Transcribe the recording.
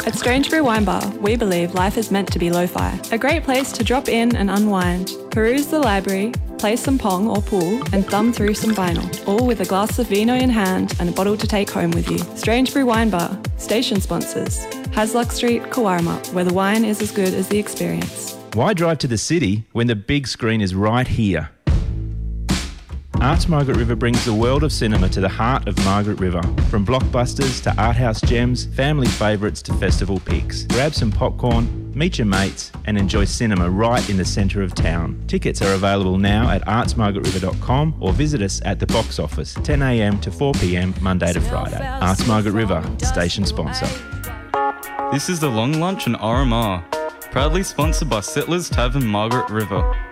At Strange Brew Wine Bar, we believe life is meant to be lo-fi. A great place to drop in and unwind, peruse the library, play some pong or pool, and thumb through some vinyl, all with a glass of vino in hand and a bottle to take home with you. Strange Brew Wine Bar, station sponsors. Hasluck Street, Kawarma, where the wine is as good as the experience. Why drive to the city when the big screen is right here? Arts Margaret River brings the world of cinema to the heart of Margaret River. From blockbusters to art house gems, family favourites to festival picks. Grab some popcorn, meet your mates and enjoy cinema right in the centre of town. Tickets are available now at artsmargaretriver.com or visit us at the box office, 10 a.m. to 4 p.m. Monday to Friday. Arts Margaret River, station sponsor. This is the Long Lunch and RMR, proudly sponsored by Settlers Tavern Margaret River.